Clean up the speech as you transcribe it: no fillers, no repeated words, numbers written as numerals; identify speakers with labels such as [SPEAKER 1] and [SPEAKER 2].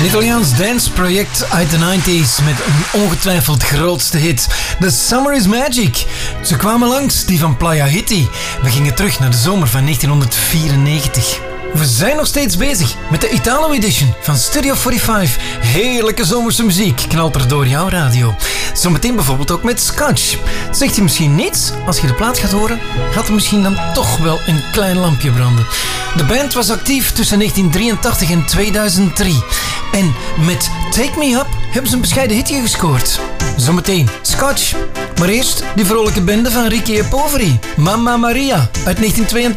[SPEAKER 1] Italiaans danceproject uit de 90s met een ongetwijfeld grootste hit. The Summer is Magic. Ze kwamen langs, die van Playa Hitti. We gingen terug naar de zomer van 1994. We zijn nog steeds bezig met de Italo Edition van Studio 45. Heerlijke zomerse muziek knalt er door jouw radio. Zometeen bijvoorbeeld ook met Scotch. Zegt je misschien niets? Als je de plaat gaat horen, gaat er misschien dan toch wel een klein lampje branden. De band was actief tussen 1983 en 2003. En met Take Me Up hebben ze een bescheiden hitje gescoord. Zometeen Scotch. Maar eerst die vrolijke bende van Ricky e Poveri. Mamma Maria uit 1982.